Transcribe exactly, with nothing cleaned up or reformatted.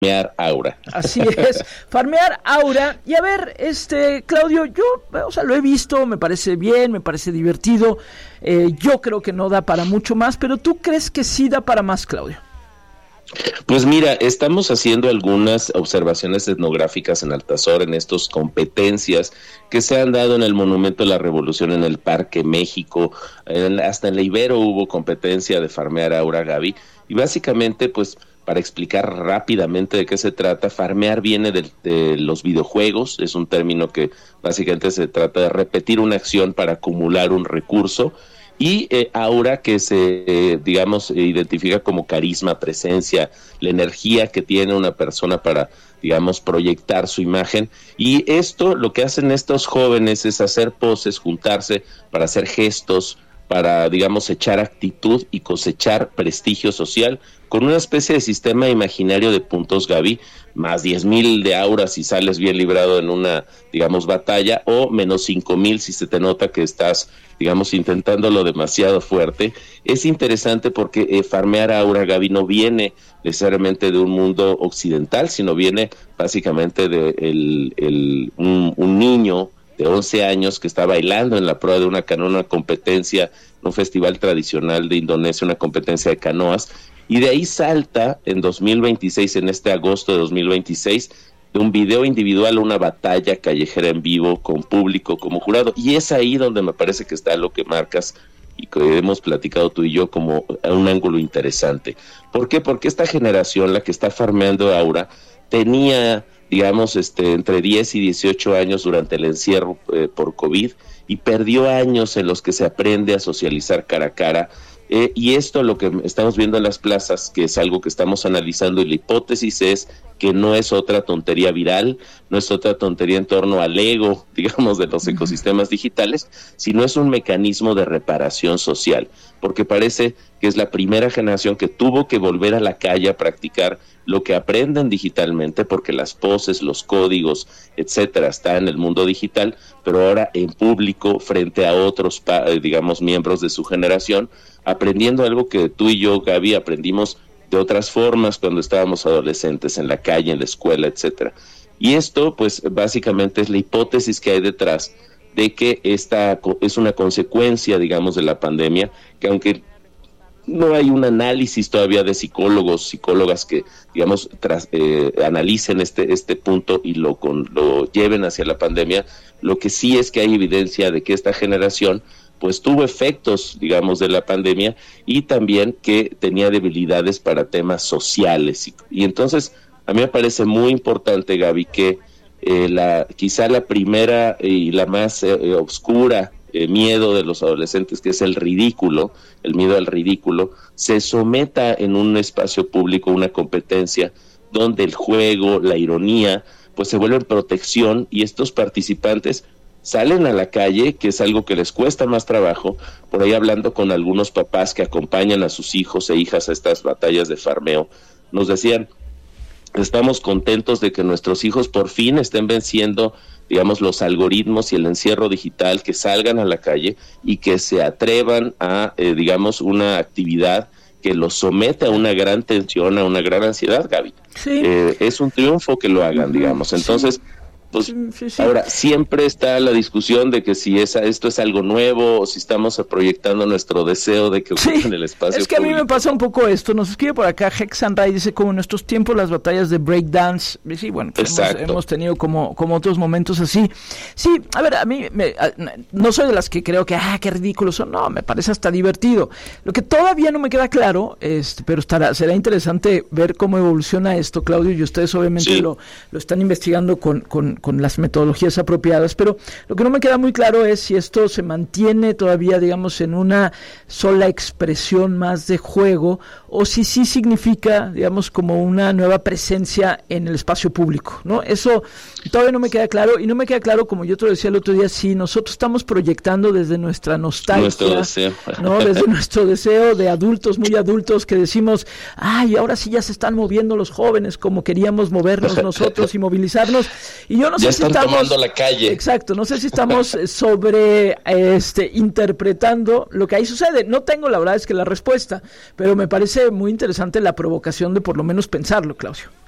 farmear aura. Así es, farmear aura. Y a ver, este, Claudio, yo, o sea, lo he visto, me parece bien, me parece divertido. Eh, yo creo que no da para mucho más, pero ¿tú crees que sí da para más, Claudio? Pues mira, estamos haciendo algunas observaciones etnográficas en Altazor, en estas competencias que se han dado en el Monumento de la Revolución, en el Parque México, en, hasta en la Ibero hubo competencia de farmear aura, Gaby, y básicamente, pues, para explicar rápidamente de qué se trata, farmear viene de, de los videojuegos, es un término que básicamente se trata de repetir una acción para acumular un recurso, y eh, aura, que se, eh, digamos, identifica como carisma, presencia, la energía que tiene una persona para, digamos, proyectar su imagen. Y esto, lo que hacen estos jóvenes es hacer poses, juntarse para hacer gestos, para, digamos, echar actitud y cosechar prestigio social, con una especie de sistema imaginario de puntos, Gaby, más diez mil de aura si sales bien librado en una, digamos, batalla, o menos cinco mil si se te nota que estás, digamos, intentándolo demasiado fuerte. Es interesante porque eh, farmear aura, Gaby, no viene necesariamente de un mundo occidental, sino viene básicamente de el, el, un, un niño de once años que está bailando en la prueba de una canoa, una competencia, un festival tradicional de Indonesia, una competencia de canoas, y de ahí salta en dos mil veintiséis, en este agosto de dos mil veintiséis, de un video individual a una batalla callejera en vivo con público como jurado, y es ahí donde me parece que está lo que marcas y que hemos platicado tú y yo como un ángulo interesante. ¿Por qué? Porque esta generación, la que está farmeando aura, tenía, digamos, este, entre diez y dieciocho años durante el encierro eh, por COVID, y perdió años en los que se aprende a socializar cara a cara. Eh, y esto, lo que estamos viendo en las plazas, que es algo que estamos analizando, y la hipótesis es que no es otra tontería viral, no es otra tontería en torno al ego, digamos, de los ecosistemas digitales, sino es un mecanismo de reparación social, porque parece que es la primera generación que tuvo que volver a la calle a practicar lo que aprenden digitalmente, porque las poses, los códigos, etcétera, están en el mundo digital, pero ahora en público, frente a otros, digamos, miembros de su generación, aprendiendo algo que tú y yo, Gaby, aprendimos de otras formas cuando estábamos adolescentes, en la calle, en la escuela, etcétera. Y esto, pues, básicamente es la hipótesis que hay detrás de que esta es una consecuencia, digamos, de la pandemia, que aunque no hay un análisis todavía de psicólogos, psicólogas que, digamos, tras, eh, analicen este este punto y lo, con, lo lleven hacia la pandemia, lo que sí es que hay evidencia de que esta generación pues tuvo efectos, digamos, de la pandemia, y también que tenía debilidades para temas sociales. Y, y entonces, a mí me parece muy importante, Gaby, que eh, la quizá la primera y la más eh, oscura eh, miedo de los adolescentes, que es el ridículo, el miedo al ridículo, se someta en un espacio público, una competencia, donde el juego, la ironía, pues se vuelven protección, y estos participantes salen a la calle, que es algo que les cuesta más trabajo. Por ahí, hablando con algunos papás que acompañan a sus hijos e hijas a estas batallas de farmeo, nos decían: estamos contentos de que nuestros hijos por fin estén venciendo, digamos, los algoritmos y el encierro digital, que salgan a la calle y que se atrevan a, eh, digamos, una actividad que los somete a una gran tensión, a una gran ansiedad, Gaby. Sí. Eh, es un triunfo que lo hagan, digamos. Entonces, sí. Pues sí, sí, sí. Ahora, siempre está la discusión de que si esa, esto es algo nuevo, o si estamos proyectando nuestro deseo de que ocurra sí, en el espacio es que público. A mí me pasa un poco esto. Nos escribe por acá Hexan Ray, dice: como en nuestros tiempos las batallas de breakdance. Sí, bueno, pues hemos, hemos tenido como, como otros momentos así. Sí, a ver, a mí me, a, no soy de las que creo que, ah, qué ridículos son. No, me parece hasta divertido. Lo que todavía no me queda claro, este, pero estará, será interesante ver cómo evoluciona esto, Claudio, y ustedes obviamente sí. lo, lo están investigando con, con con las metodologías apropiadas, pero lo que no me queda muy claro es si esto se mantiene todavía, digamos, en una sola expresión más de juego, o si sí significa, digamos, como una nueva presencia en el espacio público, ¿no? Eso todavía no me queda claro, y no me queda claro, como yo te lo decía el otro día, si nosotros estamos proyectando desde nuestra nostalgia, nuestro deseo. ¿no? Desde nuestro deseo de adultos, muy adultos, que decimos: ay, ahora sí ya se están moviendo los jóvenes como queríamos movernos nosotros y movilizarnos, y yo no sé ya si están estamos tomando la calle. Exacto, no sé si estamos sobre este interpretando lo que ahí sucede. No tengo, la verdad es que la respuesta, pero me parece muy interesante la provocación de por lo menos pensarlo, Claudio.